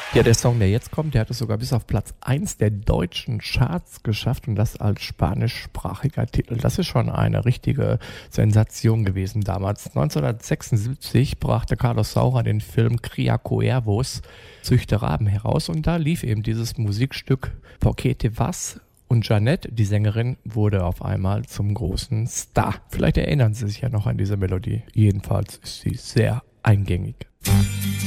Ja, der Song, der jetzt kommt, der hat es sogar bis auf Platz 1 der deutschen Charts geschafft und das als spanischsprachiger Titel. Das ist schon eine richtige Sensation gewesen damals. 1976 brachte Carlos Saura den Film Cría Cuervos, Züchte Raben heraus und da lief eben dieses Musikstück Por qué te vas? Und Jeanette, die Sängerin, wurde auf einmal zum großen Star. Vielleicht erinnern Sie sich ja noch an diese Melodie. Jedenfalls ist sie sehr eingängig.